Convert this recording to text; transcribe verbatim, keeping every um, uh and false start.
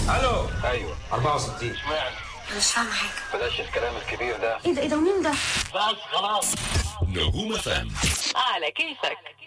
الو. ايوه أربعة وستين. اشمعنى؟ مش فاهمة حاجة. بلاش الكلام الكبير ده. ايه ده ايه ده ومين ده؟ بس خلاص. نجوم فم على كيفك.